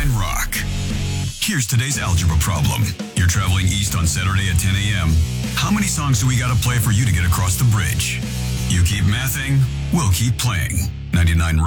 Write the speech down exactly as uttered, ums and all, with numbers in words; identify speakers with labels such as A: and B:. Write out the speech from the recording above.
A: ninety-nine Rock. Here's today's algebra problem. You're traveling east on Saturday at ten a.m. How many songs do we gotta play for you to get across the bridge? You keep mathing, we'll keep playing. ninety-nine